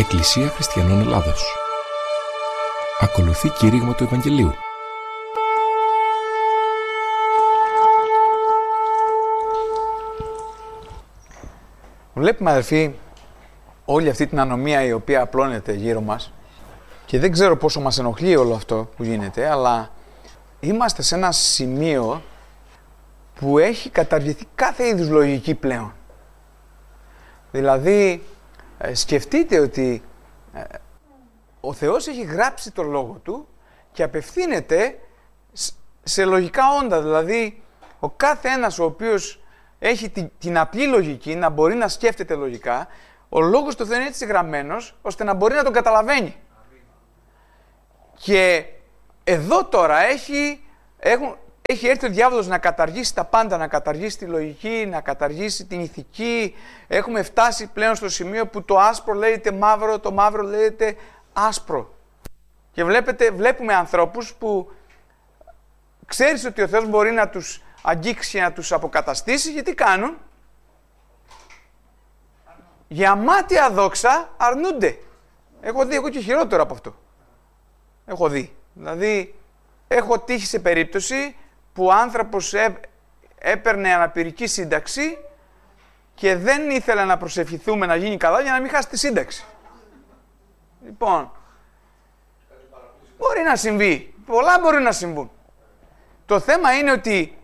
Εκκλησία Χριστιανών Ελλάδος. Ακολουθεί κήρυγμα του Ευαγγελίου. Βλέπουμε, αδελφοί, όλη αυτή την ανομία η οποία απλώνεται γύρω μας και δεν ξέρω πόσο μας ενοχλεί όλο αυτό που γίνεται, αλλά είμαστε σε ένα σημείο που έχει καταργηθεί κάθε είδους λογική πλέον. Δηλαδή, σκεφτείτε ότι ο Θεός έχει γράψει το Λόγο Του και απευθύνεται σε λογικά όντα. Δηλαδή, ο κάθε ένας ο οποίος έχει την απλή λογική, να μπορεί να σκέφτεται λογικά, ο Λόγος του Θεού είναι έτσι γραμμένος, ώστε να μπορεί να τον καταλαβαίνει. Και εδώ τώρα έχει έρθει ο διάβολος να καταργήσει τα πάντα, να καταργήσει τη λογική, να καταργήσει την ηθική. Έχουμε φτάσει πλέον στο σημείο που το άσπρο λέγεται μαύρο, το μαύρο λέγεται άσπρο. Και βλέπουμε ανθρώπους που ξέρεις ότι ο Θεός μπορεί να τους αγγίξει και να τους αποκαταστήσει, γιατί κάνουν? Για μάτια δόξα αρνούνται. Έχω δει εγώ και χειρότερο από αυτό. Έχω δει. Δηλαδή, έχω τύχει σε περίπτωση που ο άνθρωπος έπαιρνε αναπηρική σύνταξη και δεν ήθελε να προσευχηθούμε να γίνει καλά για να μην χάσει τη σύνταξη. Λοιπόν, μπορεί να συμβεί. Πολλά μπορεί να συμβούν. Το θέμα είναι ότι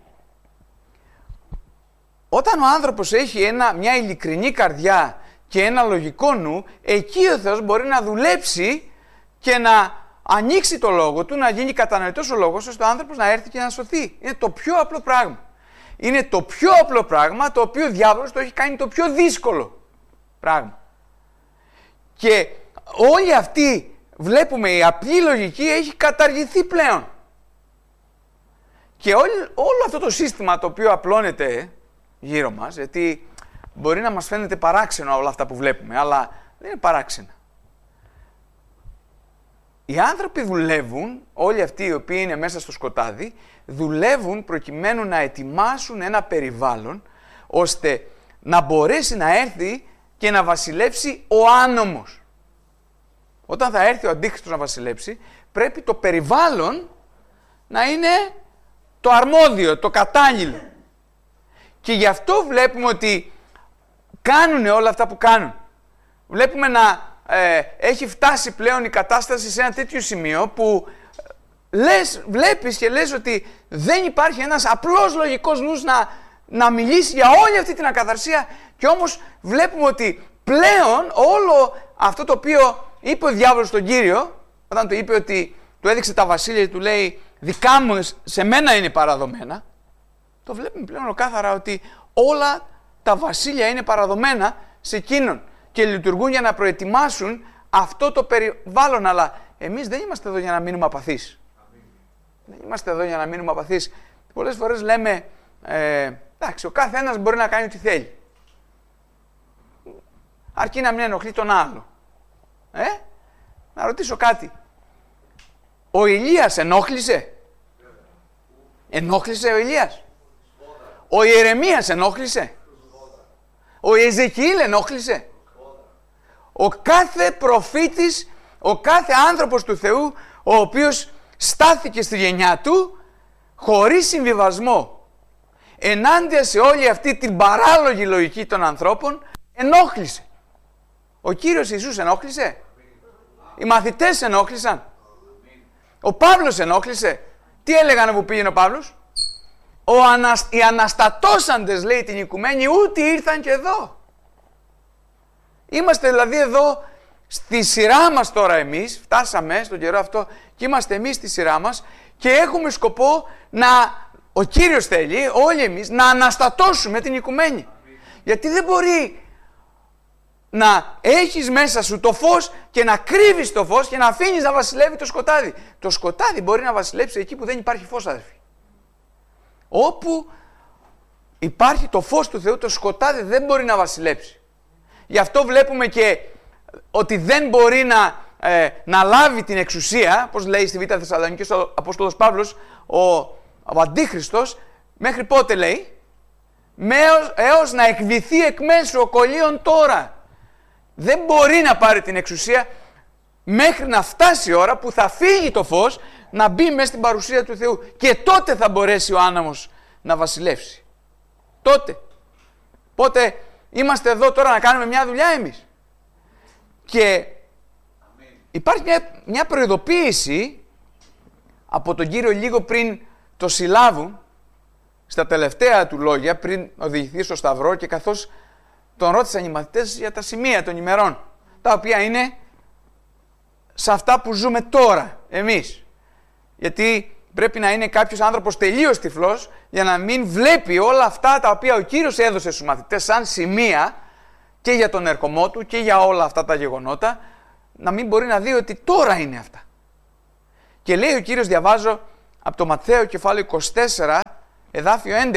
όταν ο άνθρωπος έχει μια ειλικρινή καρδιά και ένα λογικό νου, εκεί ο Θεός μπορεί να δουλέψει και να ανοίξει το λόγο του, να γίνει κατανοητός ο λόγος, ώστε ο άνθρωπος να έρθει και να σωθεί. Είναι το πιο απλό πράγμα. Είναι το πιο απλό πράγμα, το οποίο ο διάβολος το έχει κάνει το πιο δύσκολο πράγμα. Και όλη αυτή, βλέπουμε, η απλή λογική έχει καταργηθεί πλέον. Και όλο αυτό το σύστημα το οποίο απλώνεται γύρω μας, γιατί μπορεί να μας φαίνεται παράξενο όλα αυτά που βλέπουμε, αλλά δεν είναι παράξενα. Οι άνθρωποι δουλεύουν, όλοι αυτοί οι οποίοι είναι μέσα στο σκοτάδι, δουλεύουν προκειμένου να ετοιμάσουν ένα περιβάλλον, ώστε να μπορέσει να έρθει και να βασιλεύσει ο άνομος. Όταν θα έρθει ο Αντίχριστος να βασιλέψει, πρέπει το περιβάλλον να είναι το αρμόδιο, το κατάλληλο. Και γι' αυτό βλέπουμε ότι κάνουν όλα αυτά που κάνουν. Βλέπουμε να έχει φτάσει πλέον η κατάσταση σε ένα τέτοιο σημείο που βλέπεις και λες ότι δεν υπάρχει ένας απλός λογικός νους να μιλήσει για όλη αυτή την ακαθαρσία, και όμως βλέπουμε ότι πλέον όλο αυτό το οποίο είπε ο διάβολος στον Κύριο, όταν του είπε ότι του έδειξε τα βασίλεια και του λέει δικά μου σε μένα είναι παραδομένα, το βλέπουμε πλέον ολοκάθαρα ότι όλα τα βασίλεια είναι παραδομένα σε εκείνον και λειτουργούν για να προετοιμάσουν αυτό το περιβάλλον. Αλλά εμείς δεν είμαστε εδώ για να μείνουμε απαθείς. Δεν είμαστε εδώ για να μείνουμε απαθείς. Πολλές φορές λέμε, εντάξει, ο κάθε ένας μπορεί να κάνει ό,τι θέλει. Αρκεί να μην ενοχλεί τον άλλο. Να ρωτήσω κάτι. Ο Ηλίας ενόχλησε? Ενόχλησε ο Ηλίας? Ο Ιερεμίας ενόχλησε? Ο Εζεκιήλ ενόχλησε? Ο κάθε προφήτης, ο κάθε άνθρωπος του Θεού, ο οποίος στάθηκε στη γενιά του χωρίς συμβιβασμό ενάντια σε όλη αυτή την παράλογη λογική των ανθρώπων, ενόχλησε. Ο Κύριος Ιησούς ενόχλησε? Οι μαθητές ενόχλησαν? Ο Παύλος ενόχλησε? Τι έλεγαν που πήγαινε ο Παύλος? Οι αναστατώσαντες, λέει, την οικουμένη ούτε ήρθαν και εδώ. Είμαστε δηλαδή εδώ στη σειρά μας τώρα εμείς, φτάσαμε στον καιρό αυτό και είμαστε εμείς στη σειρά μας και έχουμε σκοπό ο Κύριος θέλει, όλοι εμείς, να αναστατώσουμε την οικουμένη. Γιατί δεν μπορεί να έχεις μέσα σου το φως και να κρύβεις το φως και να αφήνεις να βασιλεύει το σκοτάδι. Το σκοτάδι μπορεί να βασιλέψει εκεί που δεν υπάρχει φως, αδελφοί. Όπου υπάρχει το φως του Θεού, το σκοτάδι δεν μπορεί να βασιλέψει. Γι' αυτό βλέπουμε και ότι δεν μπορεί να λάβει την εξουσία, όπως λέει στη Β' Θεσσαλονίκη ο Απόστολος Παύλος, ο Αντίχριστος, μέχρι πότε λέει? Έως να εκβηθεί εκ μέσου ο κολλίων τώρα. δεν μπορεί να πάρει την εξουσία μέχρι να φτάσει η ώρα που θα φύγει το φως, να μπει μέσα στην παρουσία του Θεού. Και τότε θα μπορέσει ο άναμος να βασιλεύσει. Τότε. Πότε είμαστε εδώ τώρα να κάνουμε μια δουλειά εμείς. Και υπάρχει μια προειδοποίηση από τον Κύριο λίγο πριν το συλλάβουν, στα τελευταία του λόγια, πριν οδηγηθεί στο Σταυρό, και καθώς τον ρώτησαν οι μαθητές για τα σημεία των ημερών, τα οποία είναι σε αυτά που ζούμε τώρα εμείς. Γιατί πρέπει να είναι κάποιος άνθρωπος τελείως τυφλός για να μην βλέπει όλα αυτά τα οποία ο Κύριος έδωσε στους μαθητές σαν σημεία και για τον ερχομό του και για όλα αυτά τα γεγονότα, να μην μπορεί να δει ότι τώρα είναι αυτά. Και λέει ο Κύριος, διαβάζω από το Ματθαίο κεφάλαιο 24, εδάφιο 11.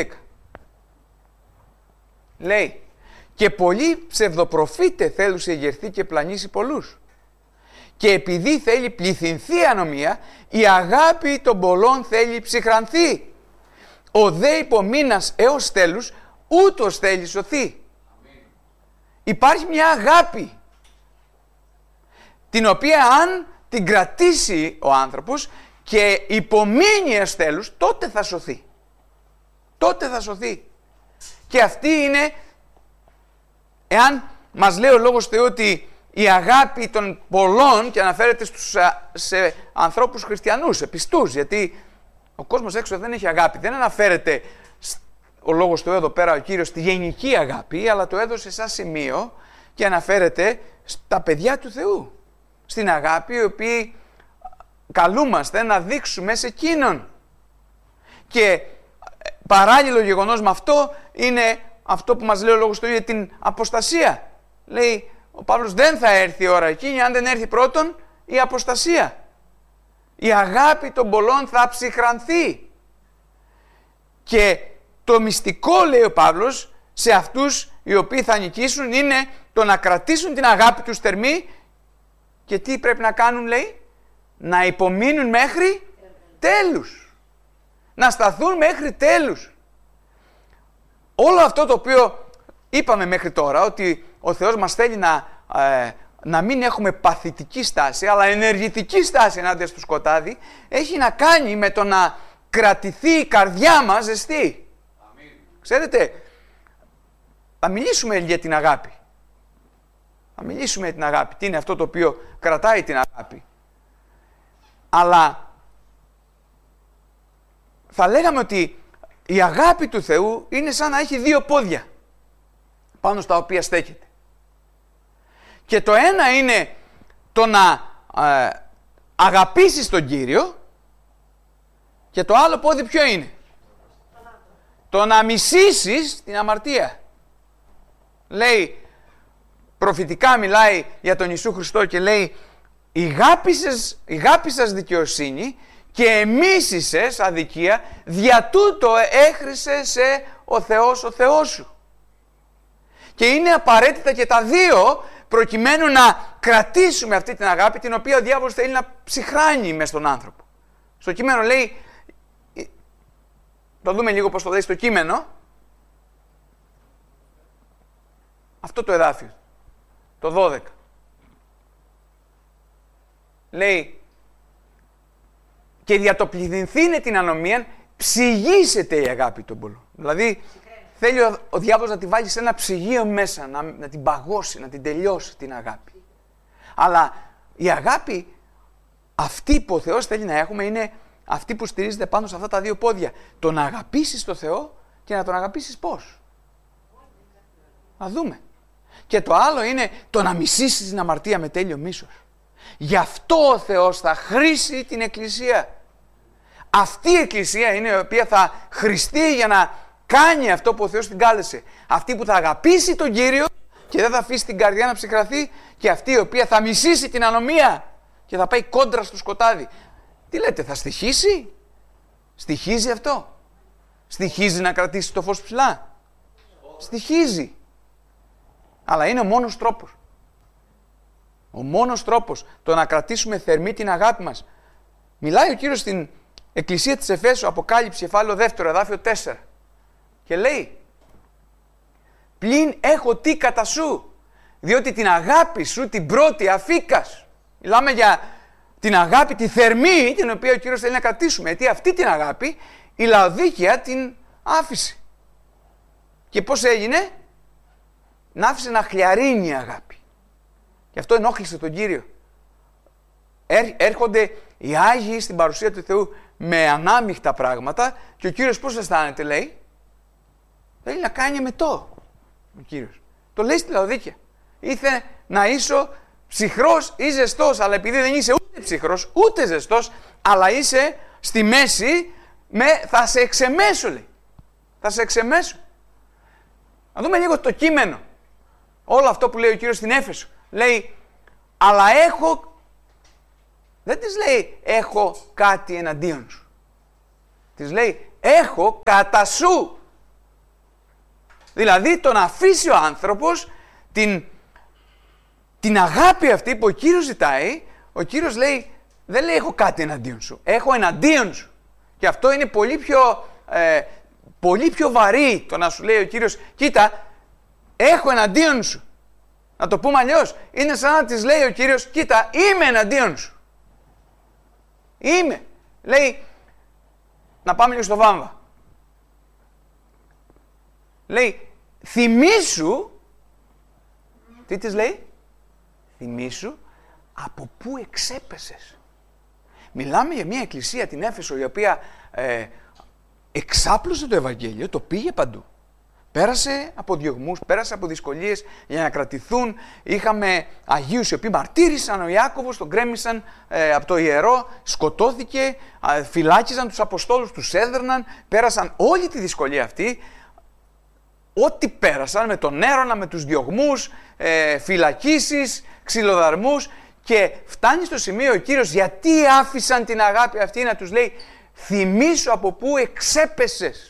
Λέει, και πολλοί ψευδοπροφήτε θέλουσε εγερθεί και πλανήσει πολλούς. Και επειδή θέλει πληθυνθεί ανομία, η αγάπη των πολλών θέλει ψυχρανθεί. Ο δε υπομείνας έως τέλους, ούτως θέλει σωθεί. Υπάρχει μια αγάπη, την οποία αν την κρατήσει ο άνθρωπος και υπομείνει έως τέλους, τότε θα σωθεί. Τότε θα σωθεί. Και αυτή είναι, εάν μας λέει ο Λόγος Θεού ότι η αγάπη των πολλών, και αναφέρεται σε ανθρώπους χριστιανούς, σε πιστούς, γιατί ο κόσμος έξω δεν έχει αγάπη. Δεν αναφέρεται ο Λόγος Θεού εδώ πέρα ο Κύριος στη γενική αγάπη, αλλά το έδωσε σαν σημείο και αναφέρεται στα παιδιά του Θεού. Στην αγάπη η οποία καλούμαστε να δείξουμε σε εκείνον. Και παράλληλο γεγονός με αυτό είναι αυτό που μας λέει ο Λόγος Θεού για την αποστασία. Λέει ο Παύλος, δεν θα έρθει η ώρα εκείνη αν δεν έρθει πρώτον η αποστασία. Η αγάπη των πολλών θα ψυχρανθεί. Και το μυστικό, λέει ο Παύλος, σε αυτούς οι οποίοι θα νικήσουν είναι το να κρατήσουν την αγάπη τους θερμή. Και τι πρέπει να κάνουν, λέει? Να υπομείνουν μέχρι τέλους. Να σταθούν μέχρι τέλους. Όλο αυτό το οποίο είπαμε μέχρι τώρα, ότι ο Θεός μας θέλει να μην έχουμε παθητική στάση, αλλά ενεργητική στάση ενάντια στο σκοτάδι, έχει να κάνει με το να κρατηθεί η καρδιά μας ζεστή. Αμήν. Ξέρετε, θα μιλήσουμε για την αγάπη. Θα μιλήσουμε για την αγάπη. Τι είναι αυτό το οποίο κρατάει την αγάπη. Αλλά θα λέγαμε ότι η αγάπη του Θεού είναι σαν να έχει δύο πόδια πάνω στα οποία στέκεται. Και το ένα είναι το να αγαπήσεις τον Κύριο, και το άλλο πόδι ποιο είναι? Το να μισήσεις την αμαρτία. Λέει, προφητικά μιλάει για τον Ιησού Χριστό και λέει, ηγάπησας δικαιοσύνη και εμίσησες αδικία, δια τούτο έχρισε σε ο Θεός ο Θεός σου. Και είναι απαραίτητα και τα δύο προκειμένου να κρατήσουμε αυτή την αγάπη, την οποία ο διάβολος θέλει να ψυχράνει μες στον άνθρωπο. Στο κείμενο λέει, το δούμε λίγο πώς το λέει στο κείμενο, αυτό το εδάφιο, το 12. Λέει, και δια το πληθυνθήνε την ανομία, ψυγίσεται η αγάπη των πολλών. Δηλαδή, θέλει ο διάβολος να τη βάλει σε ένα ψυγείο μέσα, να την παγώσει, να την τελειώσει την αγάπη. Αλλά η αγάπη αυτή που ο Θεός θέλει να έχουμε είναι αυτή που στηρίζεται πάνω σε αυτά τα δύο πόδια. Το να αγαπήσεις τον Θεό και να τον αγαπήσεις πώς? Να δούμε. Και το άλλο είναι το να μισήσεις την αμαρτία με τέλειο μίσος. Γι' αυτό ο Θεός θα χρήσει την Εκκλησία. Αυτή η Εκκλησία είναι η οποία θα χρηστεί για να κάνει αυτό που ο Θεός την κάλεσε. Αυτή που θα αγαπήσει τον Κύριο και δεν θα αφήσει την καρδιά να ψυχραθεί, και αυτή η οποία θα μισήσει την ανομία και θα πάει κόντρα στο σκοτάδι. Τι λέτε, θα στοιχήσει? Στοιχίζει αυτό? Στοιχίζει να κρατήσει το φως ψηλά? Στοιχίζει. Αλλά είναι ο μόνος τρόπος. Ο μόνος τρόπος το να κρατήσουμε θερμή την αγάπη μας. Μιλάει ο Κύριος στην Εκκλησία της Εφέσου, Αποκάλυψη, κεφάλαιο 2, εδάφιο 4. Και λέει, πλην έχω τι κατά σου, Διότι την αγάπη σου την πρώτη αφήκας. Μιλάμε για την αγάπη, τη θερμή, την οποία ο Κύριος θέλει να κρατήσουμε. Γιατί αυτή την αγάπη η Λαοδίκεια την άφησε. Και πώς έγινε? Να άφησε να χλιαρίνει η αγάπη. Γι' αυτό ενόχλησε τον Κύριο. Έρχονται οι Άγιοι στην παρουσία του Θεού με ανάμειχτα πράγματα και ο Κύριος πώς αισθάνεται, λέει? Θέλει να κάνει εμετό ο Κύριος. Το λέει στη Λαοδίκεια. Ήθε να είσαι ψυχρός ή ζεστός, αλλά επειδή δεν είσαι ούτε ψυχρός ούτε ζεστός, αλλά είσαι στη μέση, θα σε εξεμέσω, λέει. Θα σε εξεμέσω. Να δούμε λίγο το κείμενο. Όλο αυτό που λέει ο Κύριος στην Έφεσο. Λέει, αλλά δεν της λέει έχω κάτι εναντίον σου. Της λέει έχω κατά σου. Δηλαδή τον αφήσει ο άνθρωπος την αγάπη αυτή που ο Κύριος ζητάει, ο Κύριος λέει, δεν λέει έχω κάτι εναντίον σου, έχω εναντίον σου. Και αυτό είναι πολύ πιο βαρύ το να σου λέει ο Κύριος, κοίτα, έχω εναντίον σου. Να το πούμε αλλιώς, είναι σαν να της λέει ο Κύριος, κοίτα, είμαι εναντίον σου. Είμαι. Λέει, να πάμε λίγο στο Βάμβα. Λέει, θυμήσου, τι της λέει? Θυμήσου από πού εξέπεσες. Μιλάμε για μια εκκλησία, την Έφεσο, η οποία εξάπλωσε το Ευαγγέλιο, το πήγε παντού. Πέρασε από διωγμούς, πέρασε από δυσκολίες για να κρατηθούν. Είχαμε Αγίους οι οποίοι μαρτύρησαν, ο Ιάκωβος τον γκρέμισαν από το ιερό, σκοτώθηκε, φυλάκιζαν τους Αποστόλους, τους έδερναν, πέρασαν όλη τη δυσκολία αυτή. Ό,τι πέρασαν με τον έρωνα, με τους διωγμούς, φυλακίσεις, ξυλοδαρμούς, και φτάνει στο σημείο ο Κύριος, γιατί άφησαν την αγάπη αυτή, να τους λέει θυμήσου από πού εξέπεσες.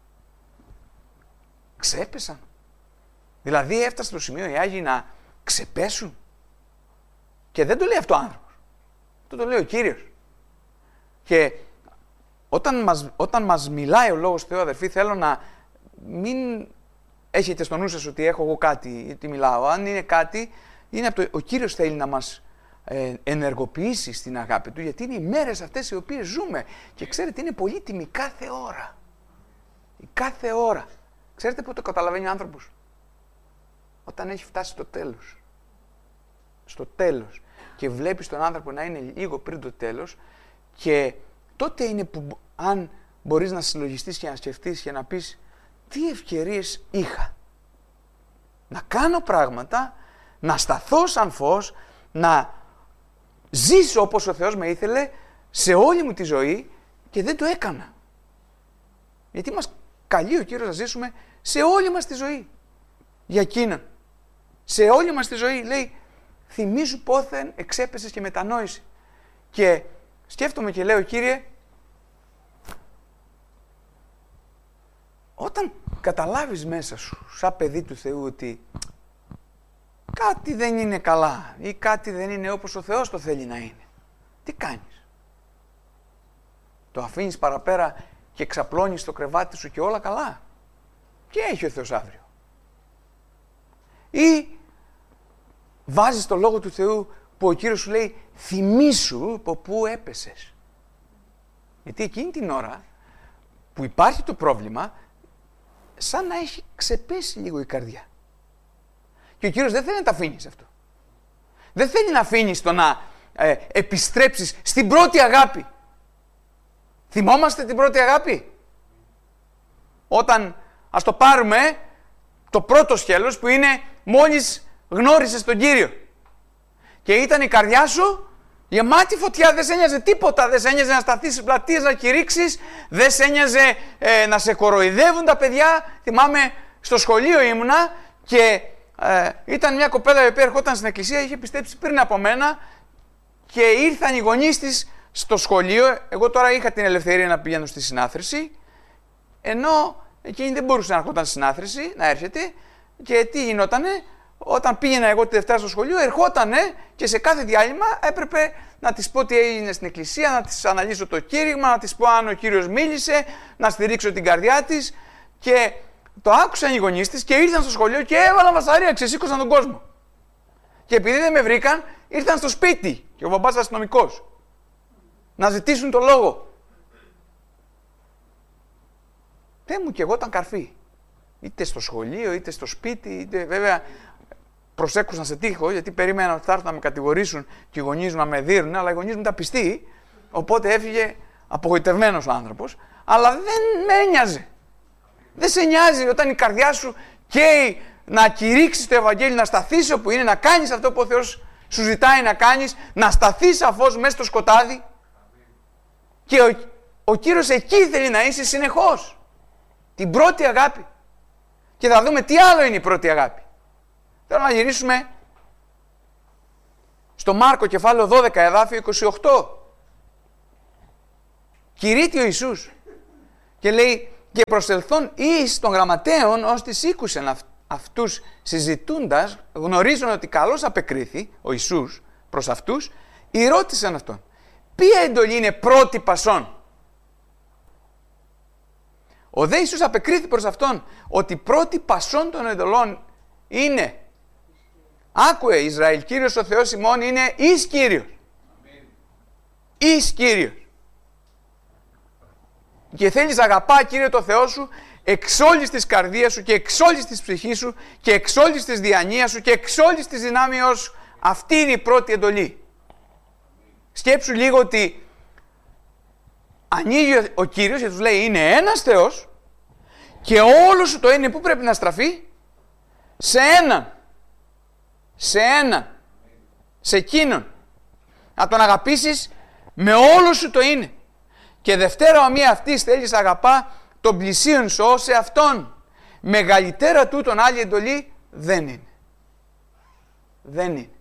Ξέπεσαν. Δηλαδή έφτασε στο σημείο οι Άγιοι να ξεπέσουν. Και δεν το λέει αυτό ο άνθρωπος. Το λέει ο Κύριος. Και όταν μας μιλάει ο Λόγος Θεού, αδερφοί, θέλω να μην έχετε στο νου σας ότι έχω εγώ κάτι, γιατί μιλάω. Αν είναι κάτι, είναι ο Κύριος θέλει να μας ενεργοποιήσει στην αγάπη Του, γιατί είναι οι μέρες αυτές οι οποίες ζούμε. Και ξέρετε, είναι πολύτιμη κάθε ώρα. Η κάθε ώρα. Ξέρετε πού το καταλαβαίνει ο άνθρωπος? Όταν έχει φτάσει στο τέλος. Στο τέλος. Και βλέπεις τον άνθρωπο να είναι λίγο πριν το τέλος, και τότε είναι που, αν μπορείς να συλλογιστείς και να σκεφτείς και να πεις τι ευκαιρίες είχα να κάνω πράγματα, να σταθώ σαν φως, να ζήσω όπως ο Θεός με ήθελε σε όλη μου τη ζωή, και δεν το έκανα. Γιατί μας καλεί ο Κύριος να ζήσουμε σε όλη μας τη ζωή για Εκείνον. Σε όλη μας τη ζωή λέει θυμήσου πόθεν εξέπεσες και μετανόησε. Και σκέφτομαι και λέω, Κύριε, όταν καταλάβεις μέσα σου σαν παιδί του Θεού ότι κάτι δεν είναι καλά ή κάτι δεν είναι όπως ο Θεός το θέλει να είναι, τι κάνεις? Το αφήνεις παραπέρα και ξαπλώνεις στο κρεβάτι σου και όλα καλά? Και έχει ο Θεός αύριο? Ή βάζεις το Λόγο του Θεού που ο Κύριος σου λέει θυμήσου από πού έπεσες? Γιατί εκείνη την ώρα που υπάρχει το πρόβλημα, σαν να έχει ξεπέσει λίγο η καρδιά. Και ο Κύριος δεν θέλει να τα αφήνεις αυτό. Δεν θέλει να αφήνεις το να επιστρέψεις στην πρώτη αγάπη. Θυμόμαστε την πρώτη αγάπη? Όταν, ας το πάρουμε, το πρώτο σκέλος που είναι μόλις γνώρισες τον Κύριο και ήταν η καρδιά σου γεμάτη φωτιά, δεν σε ένοιαζε τίποτα, δεν σε ένοιαζε να σταθείς στις πλατείες να κηρύξεις, δεν σε ένοιαζε να σε κοροϊδεύουν τα παιδιά. Θυμάμαι στο σχολείο ήμουνα και ήταν μια κοπέλα η οποία ερχόταν στην εκκλησία, είχε πιστέψει πριν από μένα και ήρθαν οι γονείς της στο σχολείο. Εγώ τώρα είχα την ελευθερία να πηγαίνω στη συνάθρηση, ενώ εκείνη δεν μπορούσε να έρχονταν στη συνάθρηση, να έρχεται. Και τι γινότανε? Όταν πήγαινα εγώ τη Δευτέρα στο σχολείο, ερχότανε και σε κάθε διάλειμμα έπρεπε να της πω τι έγινε στην εκκλησία, να της αναλύσω το κήρυγμα, να της πω αν ο Κύριος μίλησε, να στηρίξω την καρδιά της. Και το άκουσαν οι γονείς της και ήρθαν στο σχολείο και έβαλαν βασαρία, ξεσήκωσαν τον κόσμο. Και επειδή δεν με βρήκαν, ήρθαν στο σπίτι και ο μπαμπάς αστυνομικός να ζητήσουν το λόγο. Δεν μου, και εγώ ήταν καρφί. Είτε στο σχολείο, είτε στο σπίτι, είτε βέβαια προσέκουσα σε τείχο, γιατί περίμενα ότι θα έρθουν να με κατηγορήσουν και οι γονείς μου να με δίνουν, αλλά οι γονείς μου ήταν πιστοί, οπότε έφυγε απογοητευμένος ο άνθρωπος, αλλά δεν με ένοιαζε. Δεν σε νοιάζει όταν η καρδιά σου καίει να κηρύξεις το Ευαγγέλιο, να σταθείς όπου είναι, να κάνεις αυτό που ο Θεός σου ζητάει να κάνεις, να σταθείς σαφώς μέσα στο σκοτάδι. Και ο Κύριος εκεί θέλει να είσαι συνεχώς. Την πρώτη αγάπη. Και θα δούμε τι άλλο είναι η πρώτη αγάπη. Θέλω να γυρίσουμε στο Μάρκο κεφάλαιο 12 εδάφιο 28. Κηρύττει ο Ιησούς και λέει, και προσελθών εις των γραμματέων ως τις ήκουσεν αυτούς συζητούντας, γνωρίζουν ότι καλώς απεκρίθη ο Ιησούς προς αυτούς, ρώτησαν αυτόν, ποια εντολή είναι πρώτη πασών? Ο δε Ιησούς απεκρίθη προς αυτόν ότι πρώτη πασών των εντολών είναι, άκουε Ισραήλ, Κύριος ο Θεός ημών είναι εις Κύριος. Εις Κύριος. Και θέλεις αγαπά Κύριε το Θεό σου εξ όλης της καρδίας σου και εξ όλης της ψυχής σου και εξ όλης της διανοίας σου και εξ όλης της δυνάμεως σου. Αυτή είναι η πρώτη εντολή. Σκέψου λίγο ότι ανοίγει ο Κύριος και τους λέει είναι ένας Θεός και όλο σου το είναι που πρέπει να στραφεί σε έναν. Σε έναν. Σε εκείνον. Να τον αγαπήσεις με όλο σου το είναι. Και δευτέρα ομοία αυτής θέλεις αγαπά τον πλησίον σου ως εαυτόν. Μεγαλύτερα τούτον άλλη εντολή δεν είναι. Δεν είναι.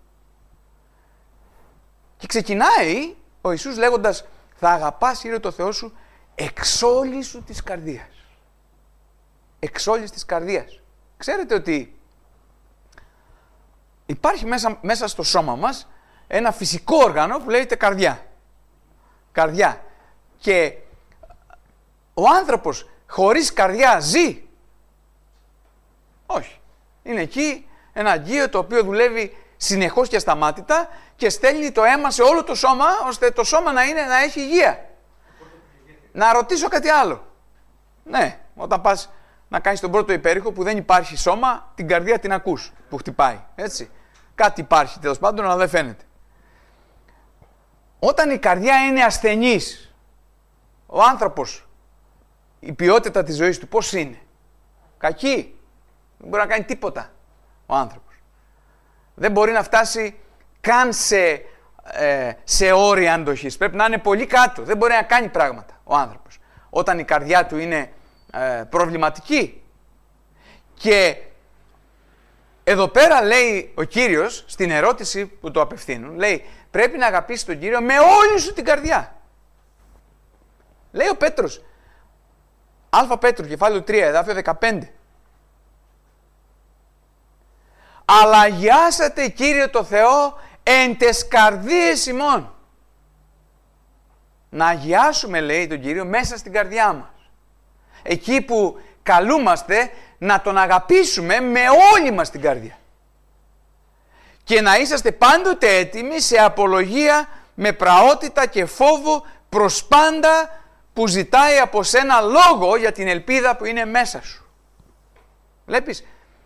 Και ξεκινάει ο Ιησούς λέγοντας θα αγαπάς Κύριε το Θεό σου εξ όλης σου της καρδίας. Εξ όλης της καρδίας. Ξέρετε ότι υπάρχει μέσα στο σώμα μας ένα φυσικό όργανο που λέγεται καρδιά. Καρδιά. Και ο άνθρωπος χωρίς καρδιά ζει? Όχι. Είναι εκεί ένα αγγείο το οποίο δουλεύει συνεχώς και ασταμάτητα και στέλνει το αίμα σε όλο το σώμα ώστε το σώμα να έχει υγεία. Να ρωτήσω κάτι άλλο. Ναι, όταν πας να κάνεις τον πρώτο υπέρηχο που δεν υπάρχει σώμα, την καρδιά την ακούς που χτυπάει. Έτσι. Κάτι υπάρχει τέλος πάντων αλλά δεν φαίνεται. Όταν η καρδιά είναι ασθενής, ο άνθρωπος, η ποιότητα της ζωής του πώς είναι? Κακή. Δεν μπορεί να κάνει τίποτα ο άνθρωπος. Δεν μπορεί να φτάσει καν σε όρια αντοχής. Πρέπει να είναι πολύ κάτω. Δεν μπορεί να κάνει πράγματα ο άνθρωπος. Όταν η καρδιά του είναι προβληματική. Και εδώ πέρα λέει ο Κύριος, στην ερώτηση που το απευθύνουν, λέει πρέπει να αγαπήσεις τον Κύριο με όλη σου την καρδιά. Λέει ο Πέτρος, Α Πέτρου, κεφάλαιο 3, εδάφιο 15. Αλλά αγιάσατε Κύριε το Θεό εν τες καρδίες ημών. Να αγιάσουμε, λέει τον Κύριο, μέσα στην καρδιά μας. Εκεί που καλούμαστε να τον αγαπήσουμε με όλη μας την καρδιά. Και να είσαστε πάντοτε έτοιμοι σε απολογία με πραότητα και φόβο προς πάντα που ζητάει από σένα λόγο για την ελπίδα που είναι μέσα σου. Βλέπεις,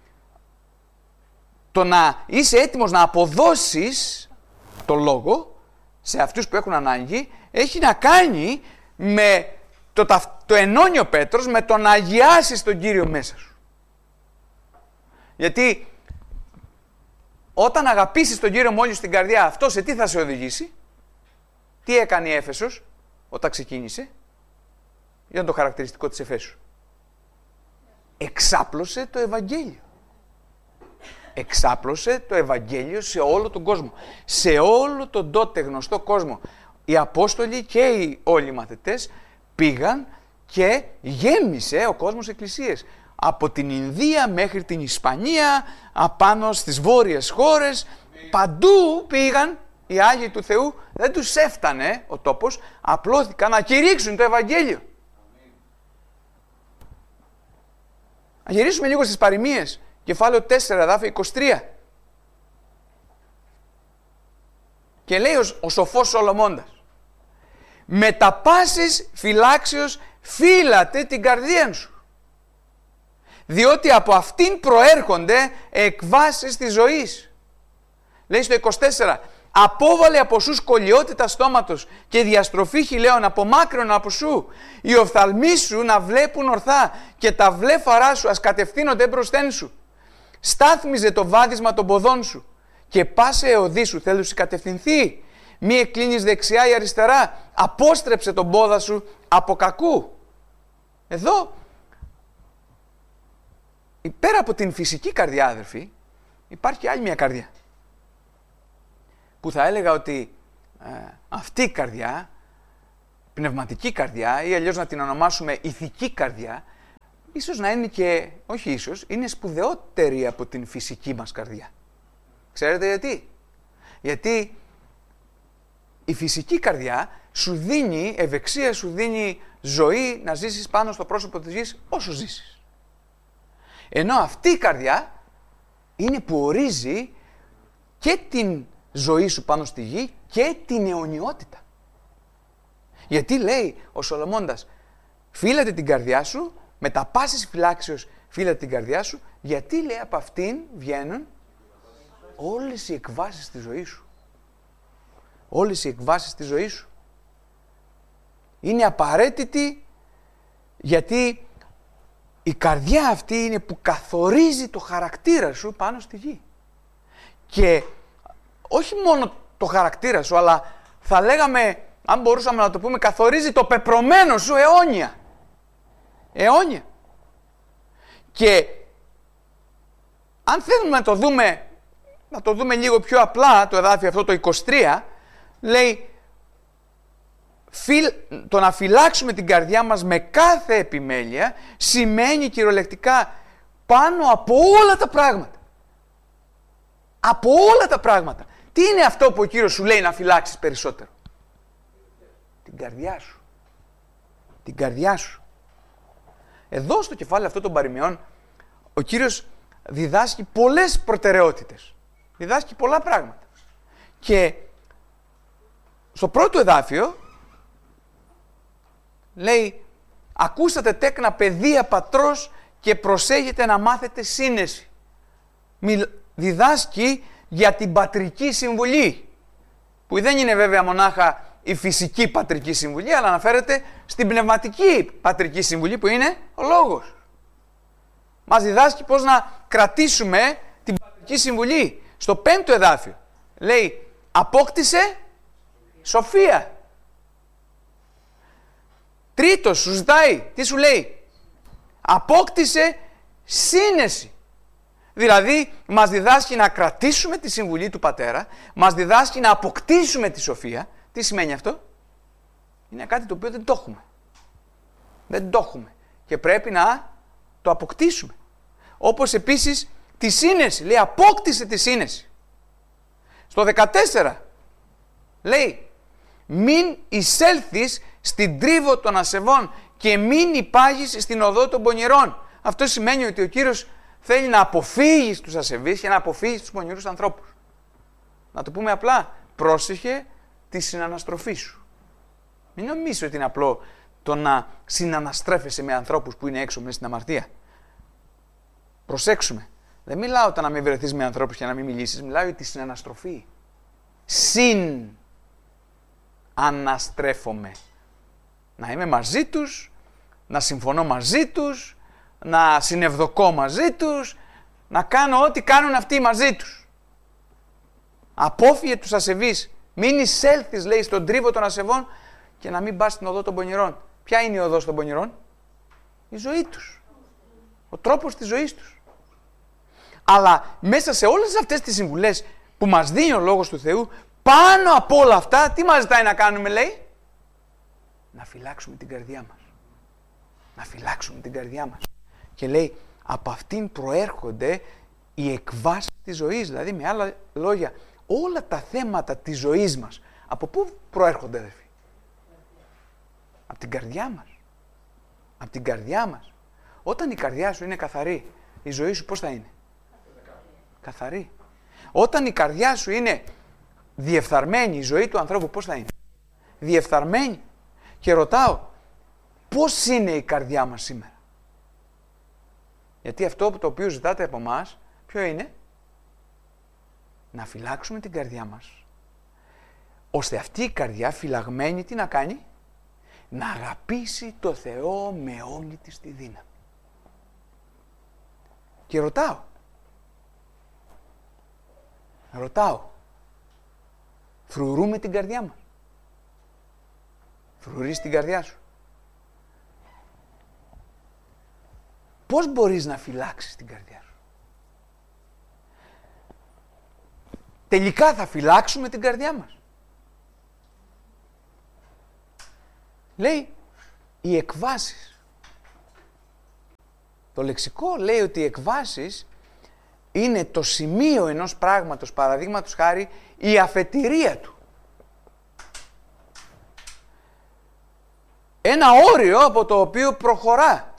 το να είσαι έτοιμος να αποδώσεις το λόγο σε αυτούς που έχουν ανάγκη έχει να κάνει με το ενώνει ο Πέτρος με το να αγιάσεις τον Κύριο μέσα σου. Γιατί όταν αγαπήσεις τον Κύριο μόλις στην καρδιά, αυτό σε τι θα σε οδηγήσει? Τι έκανε η Έφεσος όταν ξεκίνησε? Ήταν το χαρακτηριστικό της Εφέσου. Εξάπλωσε το Ευαγγέλιο. Εξάπλωσε το Ευαγγέλιο σε όλο τον κόσμο. Σε όλο τον τότε γνωστό κόσμο. Οι Απόστολοι και οι όλοι οι μαθητές πήγαν και γέμισε ο κόσμος εκκλησίες. Από την Ινδία μέχρι την Ισπανία, απάνω στις βόρειες χώρες, παντού πήγαν οι Άγιοι του Θεού. Δεν τους έφτανε ο τόπος, απλώθηκαν να κηρύξουν το Ευαγγέλιο. Να γυρίσουμε λίγο στις παροιμίες, κεφάλαιο 4, εδάφιο 23. Και λέει ο σοφός Σολομώντας, με τα πάσης φυλάξεως φύλατε την καρδία σου, διότι από αυτήν προέρχονται εκβάσεις της ζωής. Λέει στο 24, απόβαλε από σου σκολιότητα στόματος και διαστροφή χειλαίων απομάκρυνον από σου. Οι οφθαλμοί σου να βλέπουν ορθά και τα βλέφαρά σου ας κατευθύνονται μπροστέν σου. Στάθμιζε το βάδισμα των ποδών σου και πάσε εωδή σου θέλουσι κατευθυνθεί. Μη εκκλίνεις δεξιά ή αριστερά. Απόστρεψε τον πόδα σου από κακού. Εδώ, πέρα από την φυσική καρδιά, αδερφοί, υπάρχει άλλη μια καρδιά. Που θα έλεγα ότι αυτή η καρδιά, πνευματική καρδιά ή αλλιώς να την ονομάσουμε ηθική καρδιά, ίσως να είναι και, όχι ίσως, είναι σπουδαιότερη από την φυσική μας καρδιά. Ξέρετε γιατί? Γιατί η φυσική καρδιά σου δίνει ευεξία, σου δίνει ζωή να ζήσεις πάνω στο πρόσωπο της γης όσο ζήσεις. Ενώ αυτή η καρδιά είναι που ορίζει και την ζωή σου πάνω στη γη και την αιωνιότητα. Γιατί λέει ο Σολομώντας, φύλατε την καρδιά σου, με τα πάσης φυλάξεως φύλατε την καρδιά σου, γιατί λέει από αυτήν βγαίνουν όλες οι εκβάσεις της ζωής σου. Όλες οι εκβάσεις της ζωής σου. Είναι απαραίτητη γιατί η καρδιά αυτή είναι που καθορίζει το χαρακτήρα σου πάνω στη γη. Και όχι μόνο το χαρακτήρα σου, αλλά θα λέγαμε, αν μπορούσαμε να το πούμε, καθορίζει το πεπρωμένο σου αιώνια. Αιώνια. Και αν θέλουμε να το δούμε λίγο πιο απλά, το εδάφιο αυτό το 23, λέει το να φυλάξουμε την καρδιά μας με κάθε επιμέλεια σημαίνει κυριολεκτικά πάνω από όλα τα πράγματα. Από όλα τα πράγματα. Τι είναι αυτό που ο Κύριος σου λέει να φυλάξεις περισσότερο? Την καρδιά σου. Την καρδιά σου. Εδώ στο κεφάλαιο αυτό των παροιμιών ο Κύριος διδάσκει πολλές προτεραιότητες. Διδάσκει πολλά πράγματα. Και στο πρώτο εδάφιο λέει, ακούσατε τέκνα παιδεία πατρός και προσέχετε να μάθετε σύνεση. Διδάσκει για την πατρική συμβουλή, που δεν είναι βέβαια μονάχα η φυσική πατρική συμβουλή, αλλά αναφέρεται στην πνευματική πατρική συμβουλή που είναι ο λόγος. Μας διδάσκει πώς να κρατήσουμε την πατρική συμβουλή. Στο πέμπτο εδάφιο λέει, απόκτησε σοφία. Τρίτος σου ζητάει, τι σου λέει? Απόκτησε σύνεση. Δηλαδή, μας διδάσκει να κρατήσουμε τη συμβουλή του πατέρα, μας διδάσκει να αποκτήσουμε τη σοφία. Τι σημαίνει αυτό? Είναι κάτι το οποίο δεν το έχουμε. Δεν το έχουμε. Και πρέπει να το αποκτήσουμε. Όπως επίσης τη σύνεση. Λέει, απόκτησε τη σύνεση. Στο 14 λέει, μην εισέλθεις στην τρίβο των ασεβών και μην υπάγεις στην οδό των πονηρών. Αυτό σημαίνει ότι ο Κύριος θέλει να αποφύγει τους ασεβείς και να αποφύγει τους πονηρούς ανθρώπους. Να το πούμε απλά, πρόσεχε τη συναναστροφή σου. Μην νομίζεις ότι είναι απλό το να συναναστρέφεσαι με ανθρώπους που είναι έξω μέσα στην αμαρτία. Προσέξουμε. Δεν μιλάω όταν να μην βρεθείς με ανθρώπους και να μην μιλήσεις. Μιλάω για τη συναναστροφή. Αναστρέφομαι. Να είμαι μαζί τους, να συμφωνώ μαζί τους, να συνευδοκώ μαζί τους, να κάνω ό,τι κάνουν αυτοί μαζί τους. Απόφυγε τους ασεβείς. Μην εισέλθεις, λέει, στον τρίβο των ασεβών και να μην πας στην οδό των πονηρών. Ποια είναι η οδός των πονηρών? Η ζωή τους. Ο τρόπος της ζωής τους. Αλλά μέσα σε όλες αυτές τις συμβουλές που μας δίνει ο Λόγος του Θεού, πάνω από όλα αυτά, τι μας ζητάει να κάνουμε, λέει? Να φυλάξουμε την καρδιά μας. Να φυλάξουμε την καρδιά μας. Και λέει, από αυτήν προέρχονται οι εκβάσεις της ζωής. Δηλαδή, με άλλα λόγια, όλα τα θέματα της ζωής μας, από πού προέρχονται, αδερφοί? Από την καρδιά μας. Από την καρδιά μας. Όταν η καρδιά σου είναι καθαρή, η ζωή σου πώς θα είναι? Καθαρή. Όταν η καρδιά σου είναι διεφθαρμένη η ζωή του ανθρώπου, πώς θα είναι? Διεφθαρμένη. Και ρωτάω, πώς είναι η καρδιά μας σήμερα? Γιατί αυτό το οποίο ζητάτε από εμάς, ποιο είναι? Να φυλάξουμε την καρδιά μας, ώστε αυτή η καρδιά φυλαγμένη τι να κάνει? Να αγαπήσει το Θεό με όλη της τη δύναμη. Και ρωτάω, φρουρούμε την καρδιά μας? Φρουρείς την καρδιά σου? Πώς μπορείς να φυλάξεις την καρδιά σου? Τελικά θα φυλάξουμε την καρδιά μας? Λέει οι εκβάσεις. Το λεξικό λέει ότι οι εκβάσεις είναι το σημείο ενός πράγματος, παραδείγματος χάρη, η αφετηρία του. Ένα όριο από το οποίο προχωρά.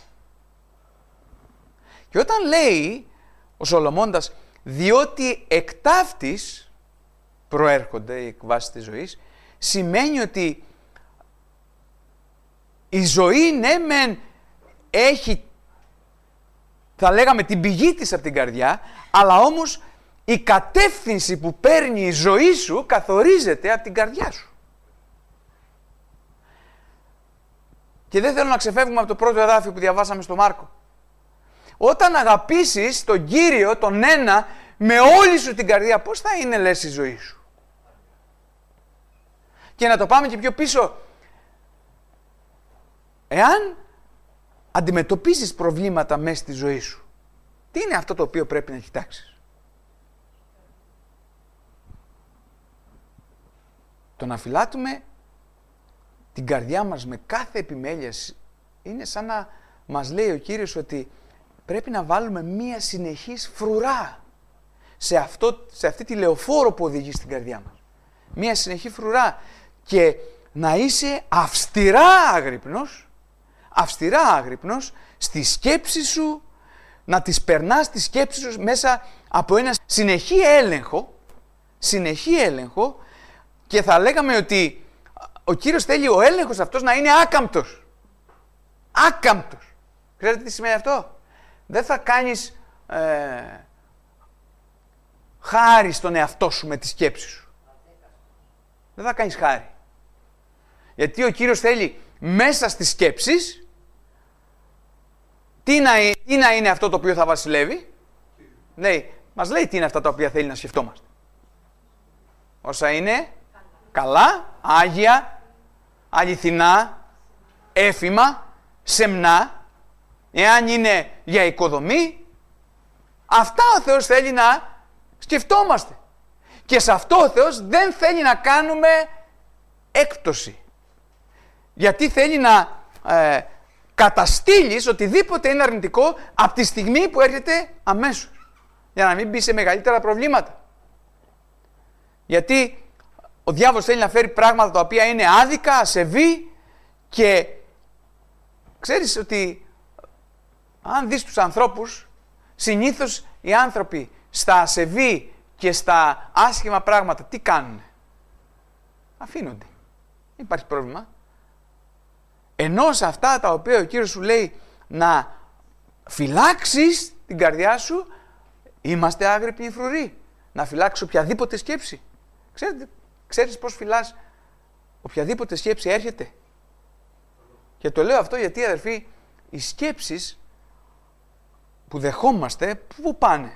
Και όταν λέει ο Σολομώντας, διότι εκ ταύτης προέρχονται οι εκβάσεις της ζωής, σημαίνει ότι η ζωή, ναι μεν έχει, θα λέγαμε, την πηγή της από την καρδιά, αλλά όμως η κατεύθυνση που παίρνει η ζωή σου καθορίζεται από την καρδιά σου. Και δεν θέλω να ξεφεύγουμε από το πρώτο εδάφιο που διαβάσαμε στο Μάρκο. Όταν αγαπήσεις τον Κύριο, τον ένα, με όλη σου την καρδιά, πώς θα είναι, λες, η ζωή σου? Και να το πάμε και πιο πίσω. Εάν αντιμετωπίσεις προβλήματα μέσα στη ζωή σου, τι είναι αυτό το οποίο πρέπει να κοιτάξεις? Το να φυλάτουμε την καρδιά μας με κάθε επιμέλεια είναι σαν να μας λέει ο Κύριος ότι πρέπει να βάλουμε μία συνεχής φρουρά σε αυτή τη λεωφόρο που οδηγεί στην καρδιά μας. Μία συνεχή φρουρά και να είσαι αυστηρά άγρυπνος στη σκέψη σου, να τις περνάς τις σκέψεις σου μέσα από ένα συνεχή έλεγχο, και θα λέγαμε ότι ο Κύριος θέλει ο έλεγχος αυτός να είναι άκαμπτος. Άκαμπτος. Ξέρετε τι σημαίνει αυτό? Δεν θα κάνεις χάρη στον εαυτό σου με τη σκέψη σου. Δεν θα κάνεις χάρη. Γιατί ο Κύριος θέλει μέσα στις σκέψεις τι να είναι αυτό το οποίο θα βασιλεύει. Μας λέει τι είναι αυτά τα οποία θέλει να σκεφτόμαστε. Όσα είναι καλά, άγια, αληθινά, έφημα, σεμνά, εάν είναι για οικοδομή, αυτά ο Θεός θέλει να σκεφτόμαστε. Και σε αυτό ο Θεός δεν θέλει να κάνουμε έκπτωση. Γιατί θέλει να καταστήλεις οτιδήποτε είναι αρνητικό από τη στιγμή που έρχεται αμέσως. Για να μην μπει σε μεγαλύτερα προβλήματα. Γιατί ο διάβολος θέλει να φέρει πράγματα τα οποία είναι άδικα, ασεβή, και ξέρεις ότι αν δεις τους ανθρώπους, συνήθως οι άνθρωποι στα ασεβή και στα άσχημα πράγματα τι κάνουν? Αφήνονται. Δεν υπάρχει πρόβλημα. Ενώ σε αυτά τα οποία ο Κύριος σου λέει να φυλάξεις την καρδιά σου, είμαστε άγρυπνοι φρουροί. Να φυλάξεις οποιαδήποτε σκέψη. Ξέρεις πώς φυλάς οποιαδήποτε σκέψη έρχεται? Και το λέω αυτό γιατί, αδερφοί, οι σκέψεις που δεχόμαστε, πού πάνε?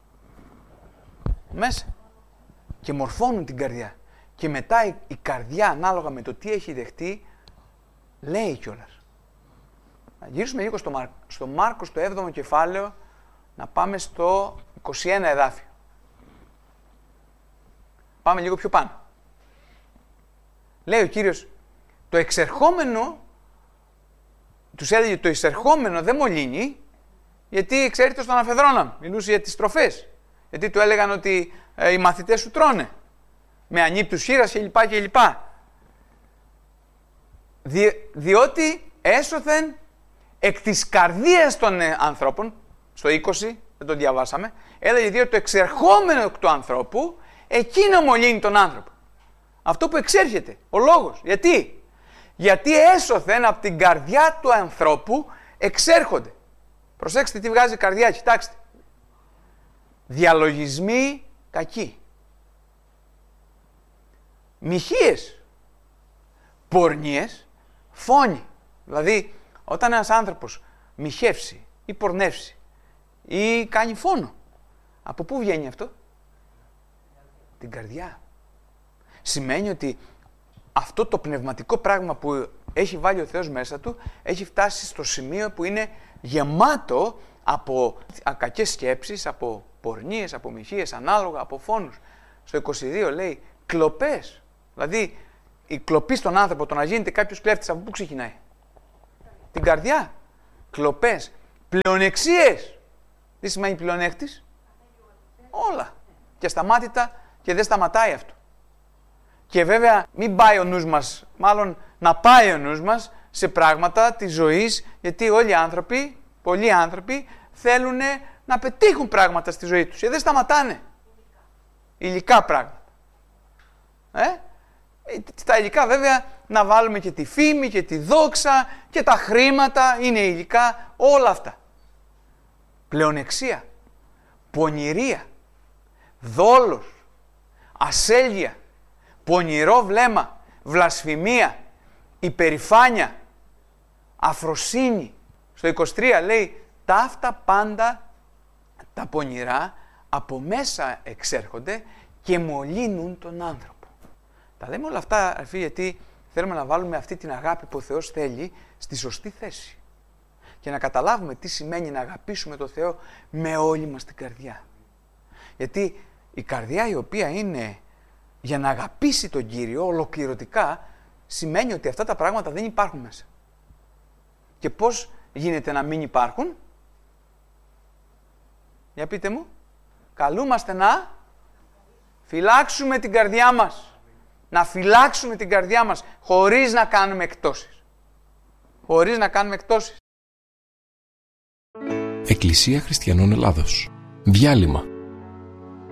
Μέσα. Και μορφώνουν την καρδιά. Και μετά η καρδιά, ανάλογα με το τι έχει δεχτεί, λέει κιόλας. Να γυρίσουμε λίγο στο Μάρκο, στο 7ο κεφάλαιο, να πάμε στο 21 εδάφιο. Πάμε λίγο πιο πάνω. Λέει ο Κύριος, το εξερχόμενο, τους έλεγε το εισερχόμενο δεν μολύνει, γιατί ξέρετε στον Αφεδρόνα, μιλούσε για τις τροφές. Γιατί του έλεγαν ότι οι μαθητές σου τρώνε με ανύπτους χήρας κλπ. Διότι έσωθεν εκ της καρδίας των ανθρώπων, στο 20, δεν το διαβάσαμε, έλεγε διότι το εξερχόμενο εκ του ανθρώπου εκείνο μολύνει τον άνθρωπο. Αυτό που εξέρχεται, ο λόγος. Γιατί? Γιατί έσωθεν από την καρδιά του ανθρώπου εξέρχονται. Προσέξτε τι βγάζει η καρδιά, κοιτάξτε. Διαλογισμοί κακοί. Μοιχείες. Πορνίες. Φόνοι. Δηλαδή, όταν ένας άνθρωπος μοιχεύσει ή πορνεύσει ή κάνει φόνο, από πού βγαίνει αυτό? Την καρδιά. Σημαίνει ότι αυτό το πνευματικό πράγμα που έχει βάλει ο Θεός μέσα του έχει φτάσει στο σημείο που είναι γεμάτο από κακές σκέψεις, από πορνίες, από μοιχείες, ανάλογα, από φόνους. Στο 22 λέει κλοπές. Δηλαδή η κλοπή στον άνθρωπο, το να γίνεται κάποιος κλέφτης, από πού ξεκινάει? Την καρδιά. Κλοπές. Πλεονεξίες. Τι σημαίνει πλεονέκτης? Όλα. Και ασταμάτητα και δεν σταματάει αυτό. Και βέβαια μην πάει ο νους μας, μάλλον να πάει ο νους μας σε πράγματα της ζωής, γιατί όλοι οι άνθρωποι, πολλοί άνθρωποι θέλουν να πετύχουν πράγματα στη ζωή τους και δεν σταματάνε. Υλικά πράγματα. Στα υλικά βέβαια να βάλουμε και τη φήμη και τη δόξα και τα χρήματα, είναι υλικά όλα αυτά. Πλεονεξία, πονηρία, δόλος, ασέλγεια, πονηρό βλέμμα, βλασφημία, υπερηφάνεια, αφροσύνη. Στο 23 λέει ταύτα πάντα τα πονηρά από μέσα εξέρχονται και μολύνουν τον άνθρωπο. Τα λέμε όλα αυτά, αρφή, γιατί θέλουμε να βάλουμε αυτή την αγάπη που ο Θεός θέλει στη σωστή θέση. Και να καταλάβουμε τι σημαίνει να αγαπήσουμε τον Θεό με όλη μας την καρδιά. Γιατί η καρδιά η οποία είναι για να αγαπήσει τον Κύριο ολοκληρωτικά, σημαίνει ότι αυτά τα πράγματα δεν υπάρχουν μέσα. Και πώς γίνεται να μην υπάρχουν? Για πείτε μου. Καλούμαστε να φυλάξουμε την καρδιά μας. Να φυλάξουμε την καρδιά μας χωρίς να κάνουμε εκτόσεις. Χωρίς να κάνουμε εκτόσεις. Εκκλησία Χριστιανών Ελλάδος. Διάλειμμα.